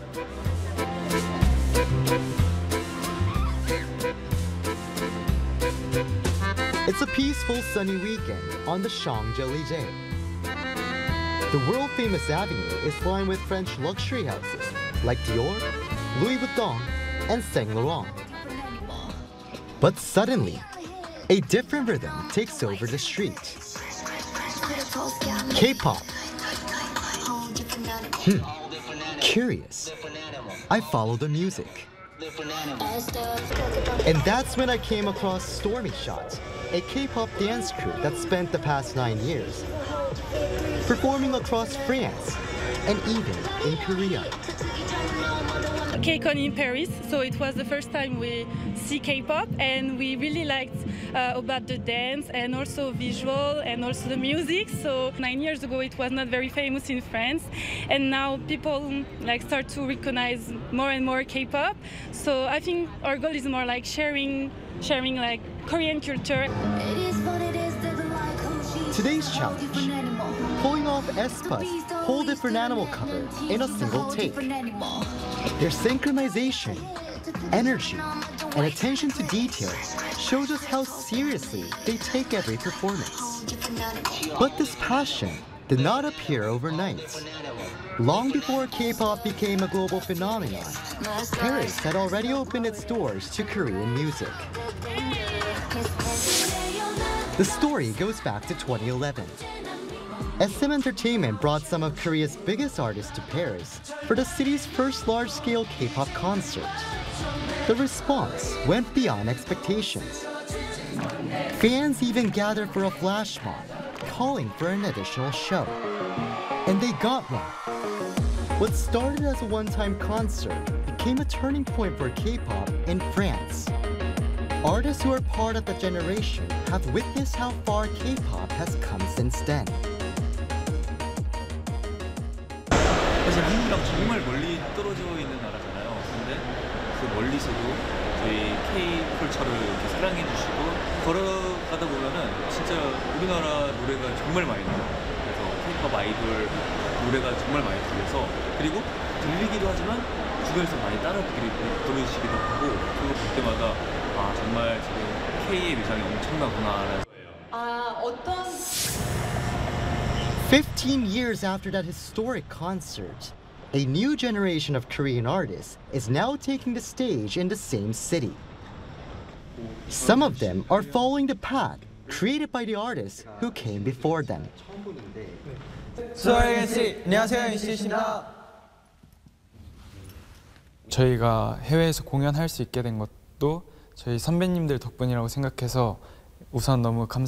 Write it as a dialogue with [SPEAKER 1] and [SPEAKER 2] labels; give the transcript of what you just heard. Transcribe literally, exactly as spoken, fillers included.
[SPEAKER 1] It's a peaceful sunny weekend on the Champs-Élysées. The world-famous avenue is lined with French luxury houses like Dior, Louis Vuitton, and Saint Laurent. But suddenly, a different rhythm takes over the street. K-pop. Hmm. Curious. I follow the music. And that's when I came across Stormy Shot, a K-pop dance crew that spent the past nine years performing across France and even in Korea.
[SPEAKER 2] KCON in Paris, so it was the first time we see K-pop, and we really liked uh, about the dance and also visual and also the music. So nine years ago it was not very famous in France, and now people like start to recognize more and more K-pop. So I think our goal is more like sharing, sharing like Korean culture.
[SPEAKER 1] Today's challenge: pulling off aespa's Whole Different Animal cover in a single take. Their synchronization, energy, and attention to detail shows us how seriously they take every performance. But this passion did not appear overnight. Long before K-pop became a global phenomenon, Paris had already opened its doors to Korean music. The story goes back to twenty eleven. S M Entertainment brought some of Korea's biggest artists to Paris for the city's first large-scale K-pop concert. The response went beyond expectations. Fans even gathered for a flash mob, calling for an additional show. And they got one. What started as a one-time concert became a turning point for K-pop in France. Artists who are part of that generation have witnessed how far K-pop has come since then.
[SPEAKER 3] 사실 한국이랑 정말 멀리 떨어져 있는 나라잖아요. 근데 그 멀리서도 저희 K-컬처를 이렇게 사랑해 주시고 걸어가다 보면은 진짜 우리나라 노래가 정말 많이 나와요. 그래서 K-팝 아이돌 노래가 정말 많이 들려서, 그리고 들리기도 하지만 주변에서 많이 따라 부르시기도 하고, 그거 볼 때마다 아 정말 지금 K의 위상이 엄청나구나.
[SPEAKER 4] 아 어떤
[SPEAKER 1] Fifteen years after that historic concert, a new generation of Korean artists is now taking the stage in the same city. Some of them are following the path created by the artists who came before them.
[SPEAKER 5] 안녕하세요, 인씨입니다. 저희가 해외에서 공연할 수 있게 된 것도 저희 선배님들 덕분이라고 생각해서 우선 너무 감사